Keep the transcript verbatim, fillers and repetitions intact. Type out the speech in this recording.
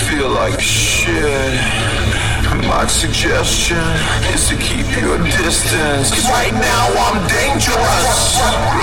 feel like shit. My suggestion is to keep your distance, 'cause right now I'm dangerous.